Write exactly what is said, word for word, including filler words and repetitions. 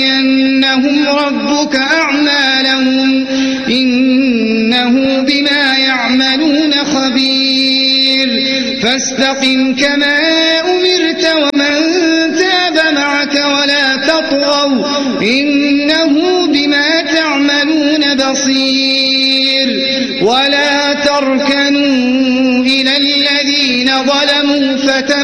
إنهم ربك أعمالهم إنه بما يعملون خبير فاستقم كما أمرت ومن تاب معك ولا تطغوا إنه بما تعملون بصير ولا تركنوا إلى الذين ظلموا فتمسكوا